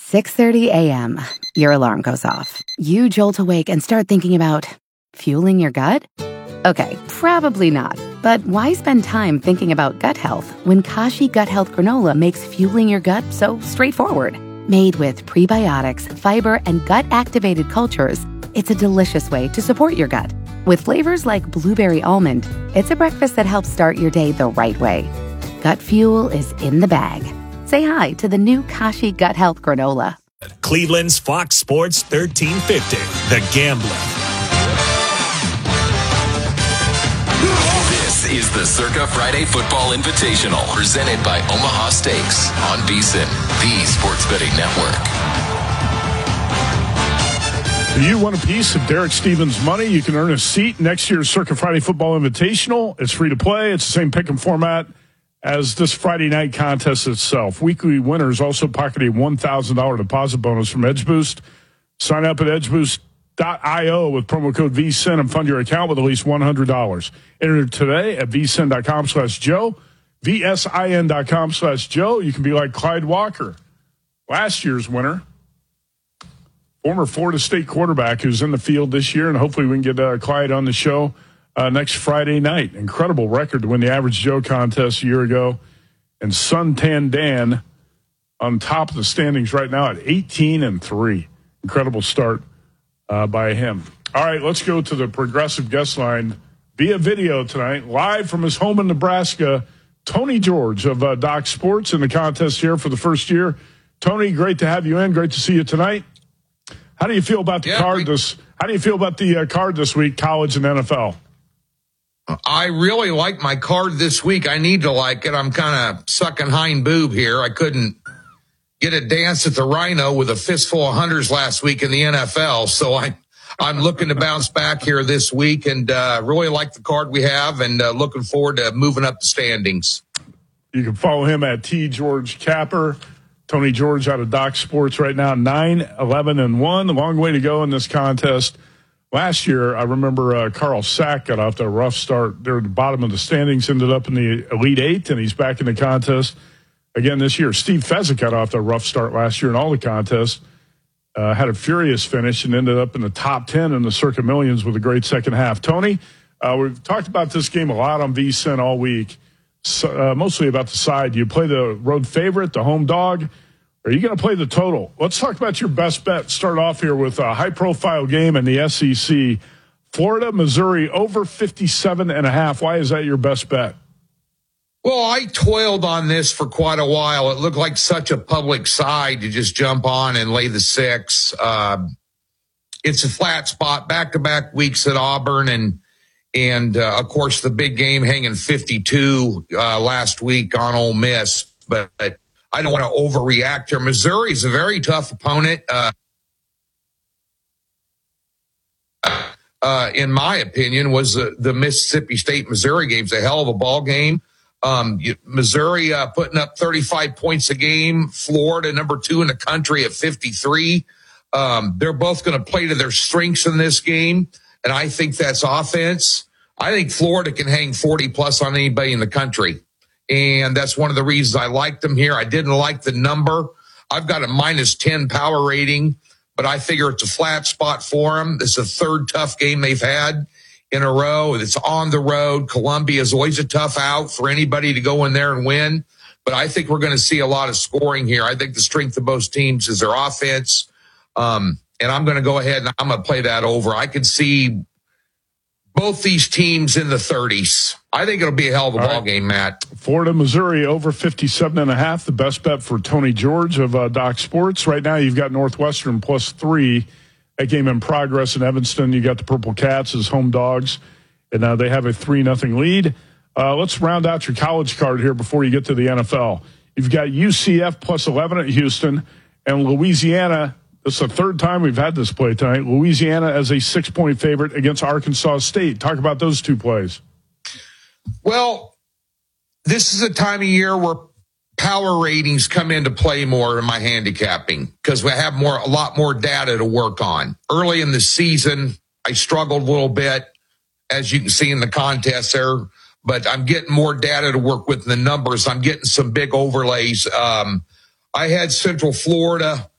6:30 a.m. Your alarm goes off. You jolt awake and start thinking about fueling your gut? Okay, probably not. But why spend time thinking about gut health when Kashi Gut Health Granola makes fueling your gut so straightforward? Made with prebiotics, fiber, and gut-activated cultures, it's a delicious way to support your gut. With flavors like blueberry almond, it's a breakfast that helps start your day the right way. Gut fuel is in the bag. Say hi to the new Kashi Gut Health Granola. Cleveland's Fox Sports 1350, The Gambler. This is the Circa Friday Football Invitational, presented by Omaha Steaks on VSiN, the sports betting network. Do you want a piece of Derek Stevens' money? You can earn a seat next year's Circa Friday Football Invitational. It's free to play. It's the same pick and format as this Friday night contest itself. Weekly winners also pocket a $1,000 deposit bonus from EdgeBoost. Sign up at edgeboost.io with promo code VSiN and fund your account with at least $100. Enter today at vsin.com/Joe, vsin.com/Joe. You can be like Clyde Walker, last year's winner, former Florida State quarterback who's in the field this year, and hopefully we can get Clyde on the show next Friday night. Incredible record to win the Average Joe contest a year ago. And Suntan Dan on top of the standings right now at 18-3. Incredible start by him. All right, let's go to the Progressive guest line via video tonight, live from his home in Nebraska. Tony George of Doc Sports in the contest here for the first year. Tony, great to have you in. Great to see you tonight. How do you feel about the card How do you feel about the card this week, college and NFL? I really like my card this week. I need to like it. I'm kind of sucking hind boob here. I couldn't get a dance at the Rhino with a fistful of hunters last week in the NFL. So I'm looking to bounce back here this week and really like the card we have and looking forward to moving up the standings. You can follow him at T. George Capper. Tony George out of Doc Sports right now, 9-11-1. A long way to go in this contest. Last year, I remember Carl Sack got off to a rough start. They're at the bottom of the standings, ended up in the Elite Eight, and he's back in the contest again this year. Steve Fezzik got off to a rough start last year in all the contests, had a furious finish, and ended up in the top 10 in the Circa Millions with a great second half. Tony, we've talked about this game a lot on VSiN all week, mostly about the side. Do you play the road favorite, the home dog? Are you going to play the total? Let's talk about your best bet. Start off here with a high-profile game in the SEC. Florida, Missouri, over 57.5. Why is that your best bet? Well, I toiled on this for quite a while. It looked like such a public side to just jump on and lay the 6. It's a flat spot, back-to-back weeks at Auburn, and of course, the big game hanging 52 last week on Ole Miss. But I don't want to overreact here. Missouri is a very tough opponent. In my opinion, was the Mississippi State-Missouri game. It's a hell of a ball game. Missouri putting up 35 points a game. Florida, number 2 in the country at 53. They're both going to play to their strengths in this game, and I think that's offense. I think Florida can hang 40-plus on anybody in the country. And that's one of the reasons I liked them here. I didn't like the number. I've got a -10 power rating, but I figure it's a flat spot for them. This is the third tough game they've had in a row. It's on the road. Columbia is always a tough out for anybody to go in there and win. But I think we're going to see a lot of scoring here. I think the strength of both teams is their offense. And I'm going to go ahead and I'm going to play that over. I can see both these teams in the 30s. I think it'll be a hell of a ball game, Matt. Florida, Missouri, over 57.5. The best bet for Tony George of Doc Sports. Right now, you've got Northwestern +3. That game in progress in Evanston. You got the Purple Cats as home dogs, and they have a 3-0 lead. Let's round out your college card here before you get to the NFL. You've got UCF +11 at Houston, and Louisiana. It's the third time we've had this play tonight. Louisiana as a 6-point favorite against Arkansas State. Talk about those two plays. Well, this is a time of year where power ratings come into play more in my handicapping because we have a lot more data to work on. Early in the season, I struggled a little bit, as you can see in the contest there, but I'm getting more data to work with in the numbers. I'm getting some big overlays. I had Central Florida